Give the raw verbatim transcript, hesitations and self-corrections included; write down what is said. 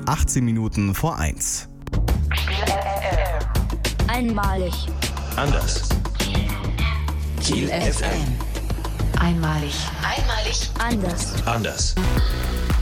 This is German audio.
achtzehn Minuten vor eins. Einmalig. Anders. Kiel F M. Einmalig. Einmalig. Anders. Anders.